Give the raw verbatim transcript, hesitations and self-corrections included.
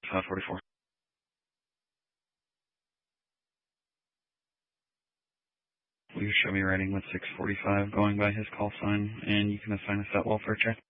five forty-four. Will you show me writing with six forty-five going by his call sign, and you can assign us that welfare check?